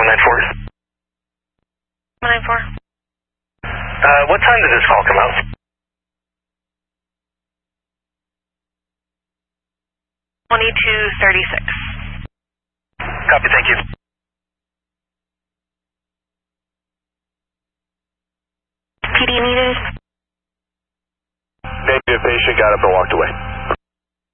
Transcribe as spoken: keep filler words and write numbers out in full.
one nine four. one nine four. Uh, what time did this call come out? twenty-two thirty-six. Copy, thank you. P D needed? Negative, patient got up and walked away.